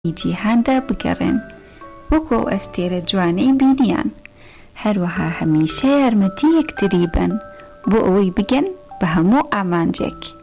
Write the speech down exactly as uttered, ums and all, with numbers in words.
جیهاندا بگەڕێن وەکو ئەستێرە جوانەی بینیان، هەروەها هەمیشە یارمەتی یەکتری بن بۆ ئەوەی بگەن بە هەموو ئامانجێک.